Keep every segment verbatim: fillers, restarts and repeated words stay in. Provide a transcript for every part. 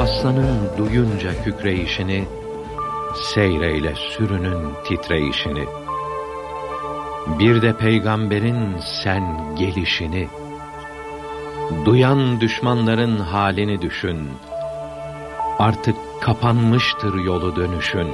Aslanın duyunca kükreyişini, seyreyle sürünün titreyişini. Bir de peygamberin sen gelişini, duyan düşmanların halini düşün. Artık kapanmıştır yolu dönüşün.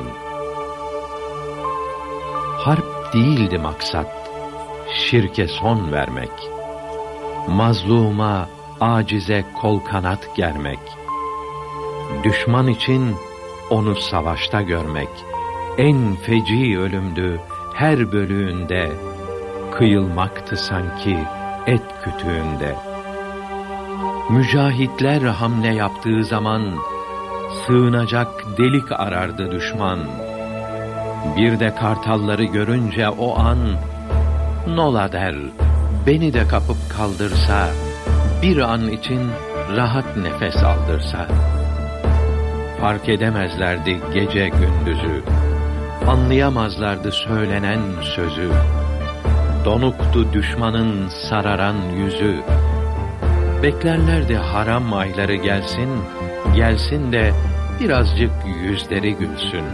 Harp değildi maksat, şirke son vermek. Mazluma, acize kol kanat germek. Düşman için onu savaşta görmek. En feci ölümdü her bölüğünde. Kıyılmaktı sanki et kütüğünde. Mücahitler hamle yaptığı zaman sığınacak delik arardı düşman. Bir de kartalları görünce o an nola der, beni de kapıp kaldırsa, bir an için rahat nefes aldırsa. Fark edemezlerdi gece gündüzü, anlayamazlardı söylenen sözü. Donuktu düşmanın sararan yüzü. Beklerlerdi haram ayları gelsin, gelsin de birazcık yüzleri gülsün.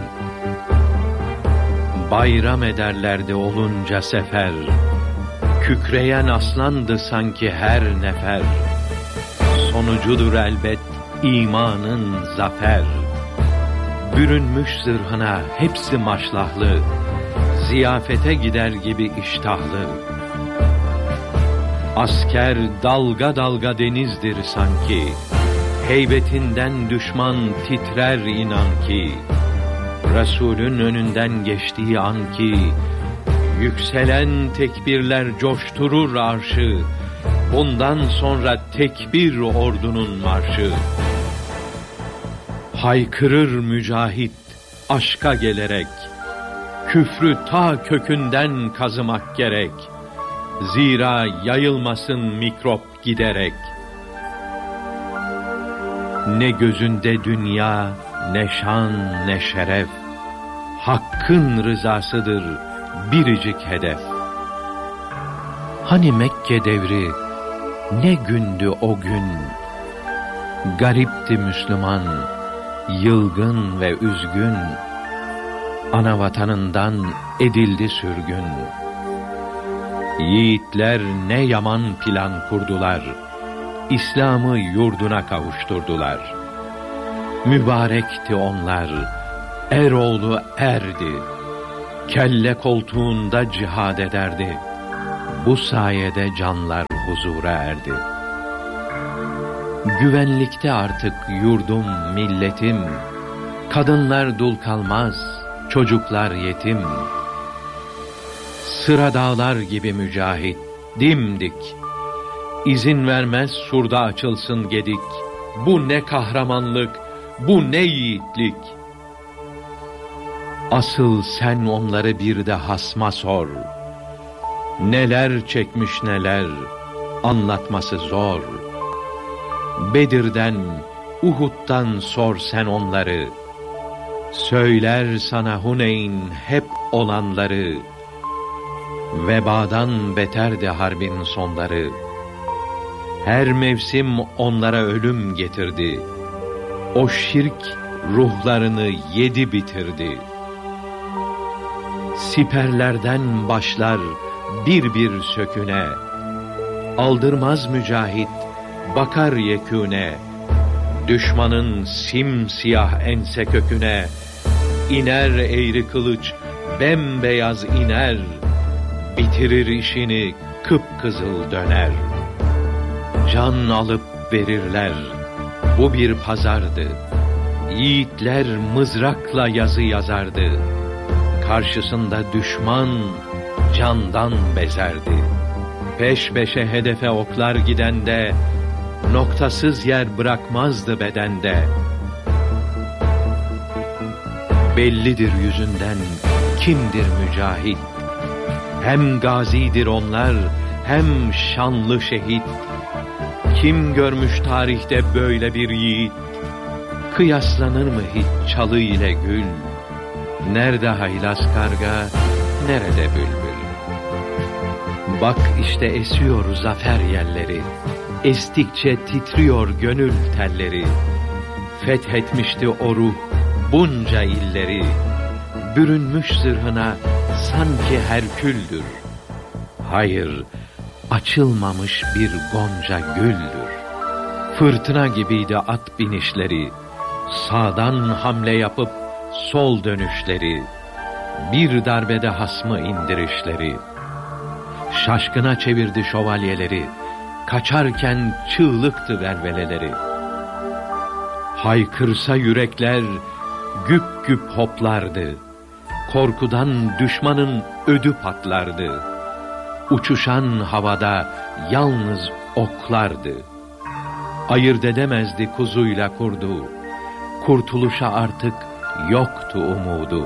Bayram ederlerdi olunca sefer, kükreyen aslandı sanki her nefer. Sonucudur elbet imanın zafer. Bürünmüş zırhına hepsi maşlahlı, ziyafete gider gibi iştahlı. Asker dalga dalga denizdir sanki, heybetinden düşman titrer inan ki. Resulün önünden geçtiği an ki, yükselen tekbirler coşturur arşı. Bundan sonra tekbir ordunun marşı. Haykırır mücahit aşka gelerek, küfrü ta kökünden kazımak gerek. Zira yayılmasın mikrop giderek. Ne gözünde dünya, ne şan, ne şeref. Hakkın rızasıdır biricik hedef. Hani Mekke devri, ne gündü o gün. Garipti Müslüman, yılgın ve üzgün. Ana vatanından edildi sürgün. Yiğitler ne yaman plan kurdular. İslam'ı yurduna kavuşturdular. Mübarekti onlar, eroğlu erdi. Kelle koltuğunda cihad ederdi. Bu sayede canlar huzura erdi. Güvenlikte artık yurdum, milletim. Kadınlar dul kalmaz, çocuklar yetim. Sıra dağlar gibi mücahit, dimdik. İzin vermez surda açılsın gedik. Bu ne kahramanlık, bu ne yiğitlik. Asıl sen onları bir de hasma sor. Neler çekmiş neler, anlatması zor. Bedir'den, Uhud'dan sor sen onları. Söyler sana Huneyn hep olanları. Vebadan beterdi harbin sonları. Her mevsim onlara ölüm getirdi. O şirk ruhlarını yedi bitirdi. Siperlerden başlar bir bir söküne. Aldırmaz mücahit, bakar yekûne. Düşmanın simsiyah ense köküne. İner eğri kılıç, bembeyaz iner. Bitirir işini, kıpkızıl döner. Can alıp verirler, bu bir pazardı. Yiğitler mızrakla yazı yazardı. Karşısında düşman candan bezerdi. Peş peşe hedefe oklar gidende, noktasız yer bırakmazdı bedende. Bellidir yüzünden kimdir mücahit. Hem gazidir onlar, hem şanlı şehit. Kim görmüş tarihte böyle bir yiğit? Kıyaslanır mı hiç çalı ile gül? Nerede haylaz karga, nerede bülbül? Bak işte esiyor zafer yelleri. Estikçe titriyor gönül telleri. Fethetmişti o ruh bunca illeri, bürünmüş zırhına sanki Herküldür. Hayır, açılmamış bir gonca güldür. Fırtına gibiydi at binişleri, sağdan hamle yapıp sol dönüşleri, bir darbede hasmı indirişleri. Şaşkına çevirdi şövalyeleri, kaçarken çığlıktı velveleleri. Haykırsa yürekler güp güp hoplardı, korkudan düşmanın ödü patlardı. Uçuşan havada yalnız oklardı. Ayırt edemezdi kuzuyla kurdu, kurtuluşa artık yoktu umudu.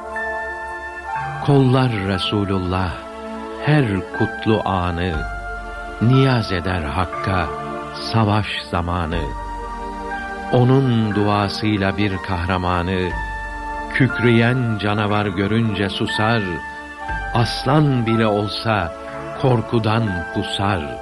Kollar Resulullah her kutlu anı, niyaz eder Hakk'a savaş zamanı. Onun duasıyla bir kahramanı, kükreyen canavar görünce susar, aslan bile olsa korkudan pusar.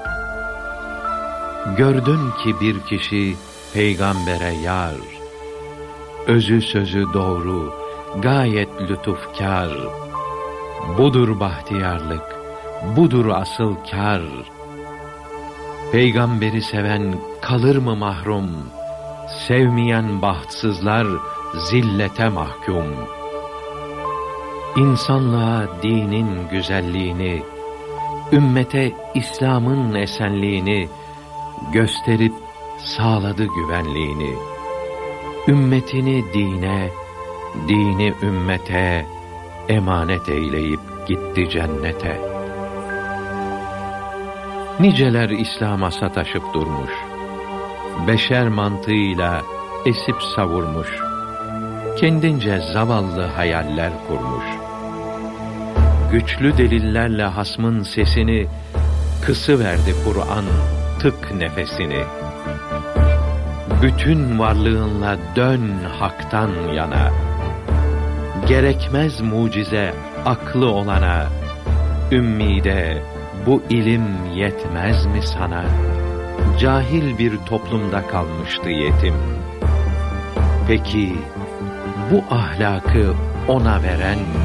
Gördün ki bir kişi peygambere yar, özü sözü doğru, gayet lütufkar. Budur bahtiyarlık, budur asıl kâr. Peygamberi seven kalır mı mahrum? Sevmeyen bahtsızlar zillete mahkum. İnsanlığa dinin güzelliğini, ümmete İslam'ın esenliğini gösterip sağladı güvenliğini. Ümmetini dine, dini ümmete emanet eyleyip gitti cennete. Niceler İslam'a sataşıp durmuş, beşer mantığıyla esip savurmuş, kendince zavallı hayaller kurmuş. Güçlü delillerle hasmın sesini kısıverdi Kur'an tık nefesini. Bütün varlığınla dön haktan yana, gerekmez mucize aklı olana. Ümmide bu ilim yetmez mi sana? Cahil bir toplumda kalmıştı yetim. Peki bu ahlakı ona veren